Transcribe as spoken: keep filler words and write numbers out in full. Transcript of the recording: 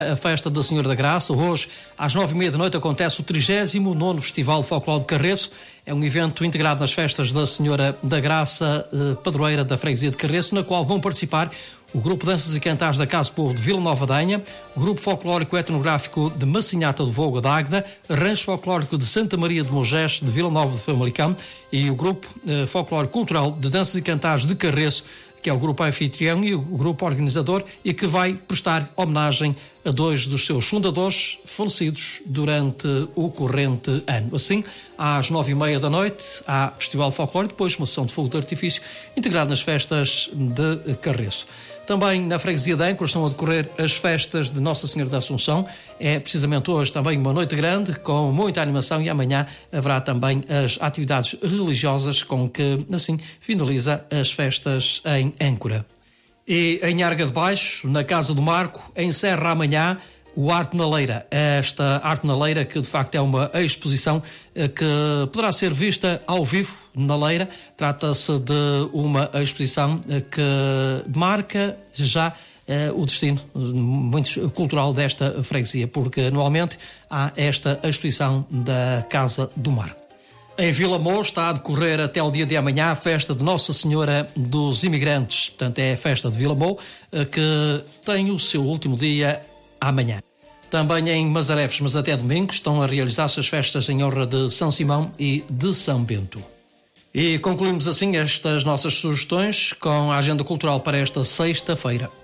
A festa da Senhora da Graça. Hoje, às nove e meia da noite, acontece o trigésimo nono Festival Folclore de Carreço. É um evento integrado nas festas da Senhora da Graça, eh, padroeira da freguesia de Carreço, na qual vão participar o Grupo Danças e Cantares da Casa Povo de Vila Nova de Anha, o Grupo Folclórico Etnográfico de Massinhata do Voga da Águeda, Rancho Folclórico de Santa Maria de Monges de Vila Nova de Famalicão e o Grupo eh, Folclórico Cultural de Danças e Cantares de Carreço, que é o grupo anfitrião e o grupo organizador, e que vai prestar homenagem a dois dos seus fundadores falecidos durante o corrente ano. Assim, às nove e meia da noite, há Festival Folclore, depois uma sessão de fogo de artifício integrado nas festas de Carreço. Também na freguesia de Âncora estão a decorrer as festas de Nossa Senhora da Assunção. É precisamente hoje também uma noite grande, com muita animação, e amanhã haverá também as atividades religiosas com que, assim, finaliza as festas em Âncora. E em Arga de Baixo, na Casa do Marco, encerra amanhã o Arte na Leira. Esta Arte na Leira, que de facto é uma exposição que poderá ser vista ao vivo na Leira. Trata-se de uma exposição que marca já eh, o destino muito cultural desta freguesia, porque anualmente há esta exposição da Casa do Marco. Em Vila Moura está a decorrer até o dia de amanhã a festa de Nossa Senhora dos Imigrantes. Portanto, é a festa de Vila Moura que tem o seu último dia amanhã. Também em Masarefes, mas até domingo, estão a realizar-se as festas em honra de São Simão e de São Bento. E concluímos assim estas nossas sugestões com a agenda cultural para esta sexta-feira.